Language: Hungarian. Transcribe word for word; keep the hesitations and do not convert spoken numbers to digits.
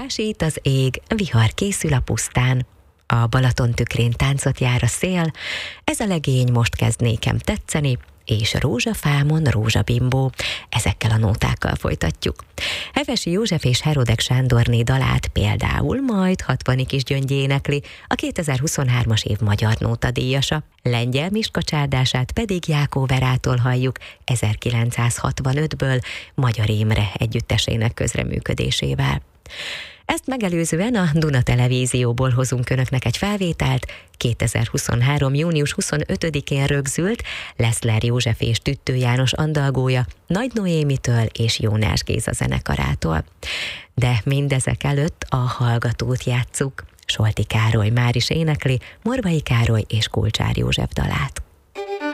Ásít az ég, vihar készül a pusztán. A Balaton tükrén táncot jár a szél, ez a legény most kezd nékem tetszeni, és rózsafámon rózsabimbó. Ezekkel a nótákkal folytatjuk. Hevesi József és Herodek Sándorné dalát például majd Hatvani Kisgyöngy énekli, a kétezer-huszonhármas év magyar nótadíjasa. Lengyel Miska csárdását pedig Jákó Verától halljuk ezerkilencszázhatvanötből Magyar Émre együttesének közreműködésével. Ezt megelőzően a Duna Televízióból hozunk önöknek egy felvételt. kétezer-huszonhárom. június huszonötödikén rögzült Leszler József és Tüttő János andalgója Nagy Noémitől és Jónás Géza zenekarától. De mindezek előtt a Hallgatót játsszuk. Solti Károly már is énekli Morvai Károly és Kulcsár József dalát.